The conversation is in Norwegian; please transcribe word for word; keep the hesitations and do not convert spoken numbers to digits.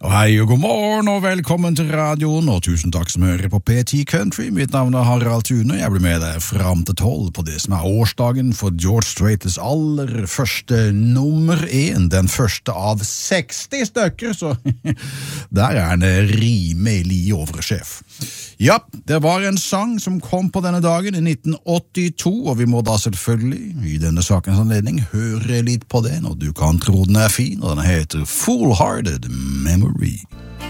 Hei og god morgen og velkommen til radioen, og tusen takk som hører på P ti Country. Mitt navn er Harald Thune, jeg blir med deg frem til tolv på det som er årsdagen for George Straits aller første nummer én, den første av seksti stykker, så der er han rimelig oversjef. Ja, det var en sang som kom på denne dagen i nitten åttito, og vi må da selvfølgelig i denne sakens anledning høre litt på den, og du kan tro den er fin, og den heter Foolhardy Memory.